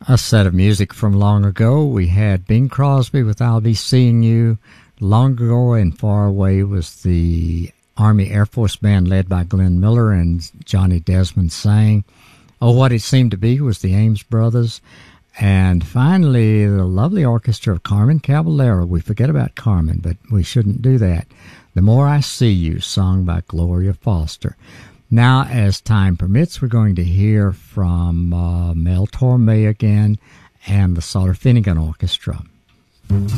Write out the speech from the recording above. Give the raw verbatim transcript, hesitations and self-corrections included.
A set of music from long ago. We had Bing Crosby with I'll Be Seeing You. Long ago and far away was the Army Air Force Band led by Glenn Miller and Johnny Desmond sang. Oh, What It Seemed to Be was the Ames Brothers. And finally, the lovely orchestra of Carmen Caballero. We forget about Carmen, but we shouldn't do that. The More I See You, sung by Gloria Foster. Now, as time permits, we're going to hear from uh, Mel Torme again and the Sauter Finnegan Orchestra.